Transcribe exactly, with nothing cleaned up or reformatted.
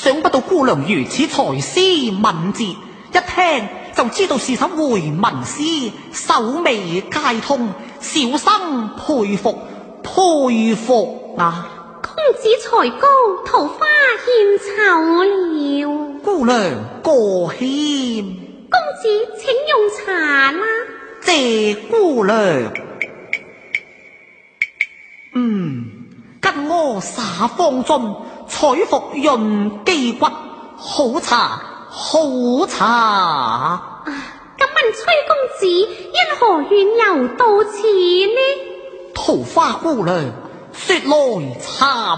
想不到姑娘如此才思敏捷，一聽就知道是首回文詩，首尾皆通，小生佩服佩服啊！ 公子才高，桃花獻醜了。 姑娘過謙， 公子請用茶啦。 謝姑娘。嗯，跟我灑芳樽，採服潤肌骨，好茶好茶。 啊，敢問崔公子因何遠遊到此呢？ 桃花姑娘，說來慚